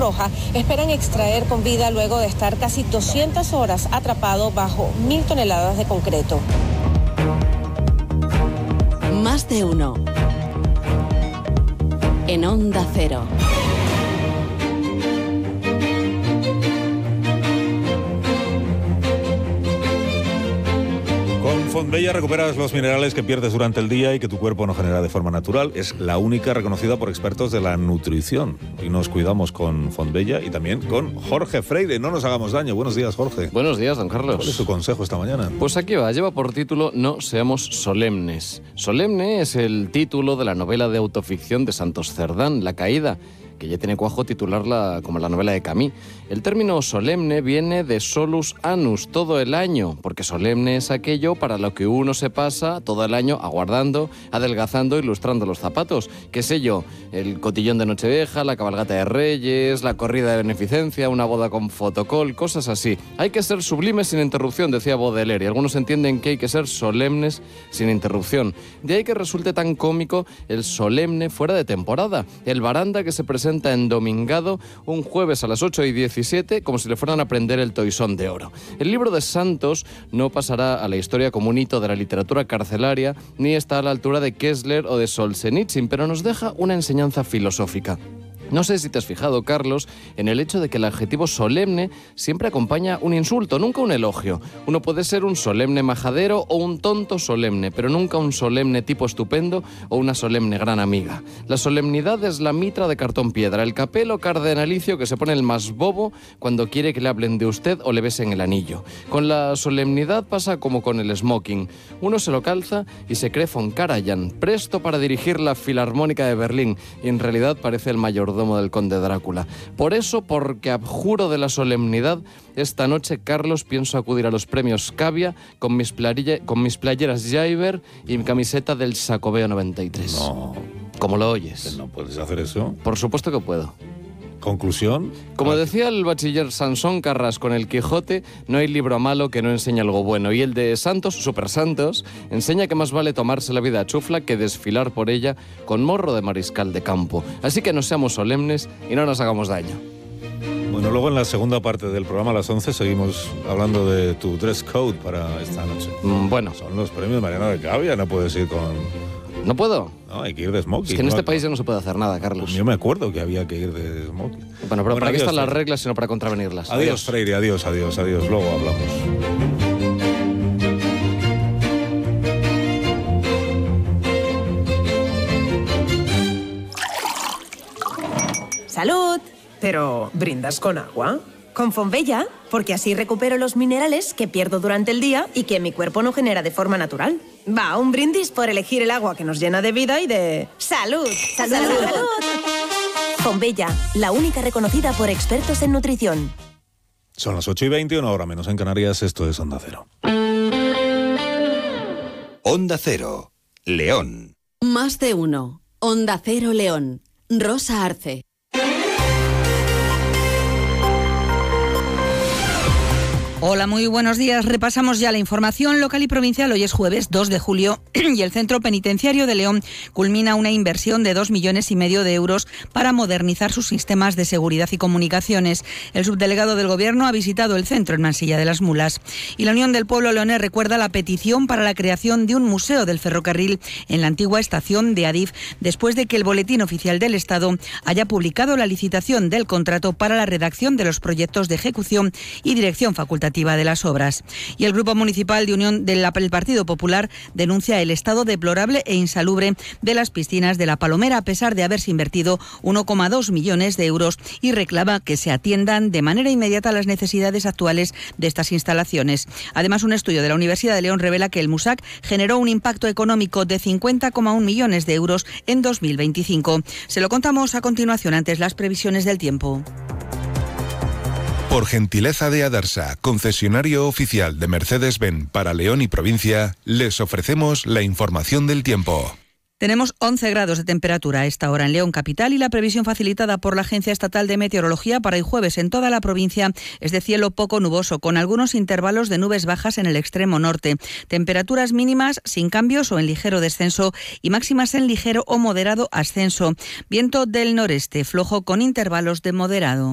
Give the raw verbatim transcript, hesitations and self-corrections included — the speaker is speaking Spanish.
Roja esperan extraer con vida luego de estar casi doscientas horas atrapado bajo mil toneladas de concreto. Más de uno. En Onda Cero. Con Fontbella recuperas los minerales que pierdes durante el día y que tu cuerpo no genera de forma natural. Es la única reconocida por expertos de la nutrición. Y nos cuidamos con Fontbella y también con Jorge Freire. No nos hagamos daño. Buenos días, Jorge. Buenos días, don Carlos. ¿Cuál es tu consejo esta mañana? Pues aquí va, lleva por título No seamos solemnes. Solemne es el título de la novela de autoficción de Santos Cerdán, La caída, que ya tiene cuajo titularla como la novela de Camus. El término solemne viene de solus annus, todo el año, porque solemne es aquello para lo que uno se pasa todo el año aguardando, adelgazando, ilustrando los zapatos. ¿Qué sé yo? El cotillón de Nochevieja, la cabalgata de Reyes, la corrida de beneficencia, una boda con fotocol, cosas así. Hay que ser sublimes sin interrupción, decía Baudelaire, y algunos entienden que hay que ser solemnes sin interrupción. De ahí que resulte tan cómico el solemne fuera de temporada. El baranda que se presenta en Domingado un jueves a las ocho y diecisiete como si le fueran a prender el toisón de oro. El libro de Santos no pasará a la historia como un hito de la literatura carcelaria ni está a la altura de Kessler o de Solzhenitsyn, pero nos deja una enseñanza filosófica. No sé si te has fijado, Carlos, en el hecho de que el adjetivo solemne siempre acompaña un insulto, nunca un elogio. Uno puede ser un solemne majadero o un tonto solemne, pero nunca un solemne tipo estupendo o una solemne gran amiga. La solemnidad es la mitra de cartón piedra, el capelo cardenalicio que se pone el más bobo cuando quiere que le hablen de usted o le besen el anillo. Con la solemnidad pasa como con el smoking. Uno se lo calza y se cree von Karajan, presto para dirigir la Filarmónica de Berlín, y en realidad parece el mayordomo del conde Drácula. Por eso, porque abjuro de la solemnidad, esta noche, Carlos, pienso acudir a los premios Cavia con mis, plarilla, con mis playeras Jaiber y mi camiseta del Xacobeo noventa y tres. No. ¿Cómo lo oyes? ¿No puedes hacer eso? Por supuesto que puedo. ¿Conclusión? Como decía el bachiller Sansón Carras con el Quijote, no hay libro malo que no enseñe algo bueno. Y el de Santos, Super Santos, enseña que más vale tomarse la vida a chufla que desfilar por ella con morro de mariscal de campo. Así que no seamos solemnes y no nos hagamos daño. Bueno, luego en la segunda parte del programa a las once seguimos hablando de tu dress code para esta noche. Mm, bueno. Son los premios Mariano de Cavia, no puedes ir con... ¿No puedo? No, hay que ir de smoking. Es que en ¿no? este país ya no se puede hacer nada, Carlos. Pues yo me acuerdo que había que ir de smoking. Bueno, pero bueno, para qué adiós, están las Freire. reglas sino para contravenirlas. Adiós, Adiós, Freire, adiós, adiós, adiós. Luego hablamos. ¡Salud! Pero, ¿brindas con agua? Con Fontbella, porque así recupero los minerales que pierdo durante el día y que mi cuerpo no genera de forma natural. Va, un brindis por elegir el agua que nos llena de vida y de... ¡Salud! ¡Salud! ¡Salud! ¡Salud! Fontbella, la única reconocida por expertos en nutrición. Son las ocho y veinte, una hora menos en Canarias. Esto es Onda Cero. Onda Cero, León. Más de uno. Onda Cero León. Rosa Arce. Hola, muy buenos días. Repasamos ya la información local y provincial. Hoy es jueves dos de julio y el Centro Penitenciario de León culmina una inversión de dos millones y medio de euros para modernizar sus sistemas de seguridad y comunicaciones. El subdelegado del Gobierno ha visitado el centro en Mansilla de las Mulas. Y la Unión del Pueblo leonés recuerda la petición para la creación de un museo del ferrocarril en la antigua estación de Adif, después de que el Boletín Oficial del Estado haya publicado la licitación del contrato para la redacción de los proyectos de ejecución y dirección facultativa de las obras. Y el Grupo Municipal de Unión del Partido Popular denuncia el estado deplorable e insalubre de las piscinas de La Palomera, a pesar de haberse invertido uno coma dos millones de euros, y reclama que se atiendan de manera inmediata las necesidades actuales de estas instalaciones. Además, un estudio de la Universidad de León revela que el MUSAC generó un impacto económico de cincuenta coma uno millones de euros en dos mil veinticinco. Se lo contamos a continuación, antes las previsiones del tiempo. Por gentileza de Adarsa, concesionario oficial de Mercedes-Benz para León y provincia, les ofrecemos la información del tiempo. Tenemos once grados de temperatura a esta hora en León capital, y la previsión facilitada por la Agencia Estatal de Meteorología para hoy jueves en toda la provincia es de cielo poco nuboso, con algunos intervalos de nubes bajas en el extremo norte. Temperaturas mínimas sin cambios o en ligero descenso y máximas en ligero o moderado ascenso. Viento del noreste, flojo con intervalos de moderado.